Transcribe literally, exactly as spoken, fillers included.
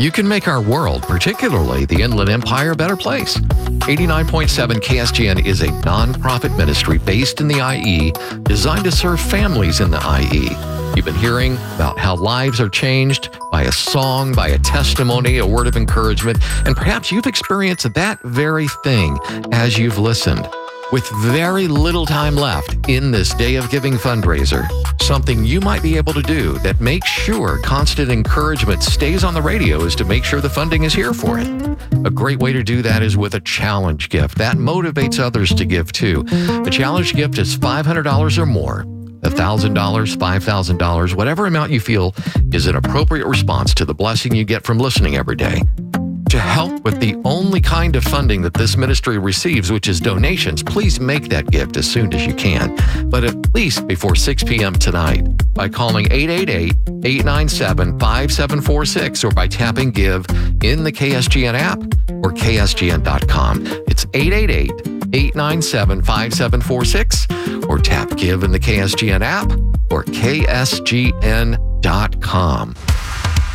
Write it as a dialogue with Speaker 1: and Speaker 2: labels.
Speaker 1: You can make our world, particularly the Inland Empire, a better place. eighty-nine point seven K S G N is a nonprofit ministry based in the I E, designed to serve families in the I E. You've been hearing about how lives are changed by a song, by a testimony, a word of encouragement, and perhaps you've experienced that very thing as you've listened. With very little time left in this Day of Giving fundraiser, something you might be able to do that makes sure constant encouragement stays on the radio is to make sure the funding is here for it. A great way to do that is with a challenge gift. That motivates others to give too. A challenge gift is five hundred dollars or more. one thousand dollars, five thousand dollars, whatever amount you feel is an appropriate response to the blessing you get from listening every day. To help with the only kind of funding that this ministry receives, which is donations, please make that gift as soon as you can, but at least before six p.m. tonight by calling eight eight eight, eight nine seven, five seven four six or by tapping Give in the K S G N app or K S G N dot com. It's eight eight eight, eight nine seven, five seven four six or tap Give in the K S G N app or K S G N dot com.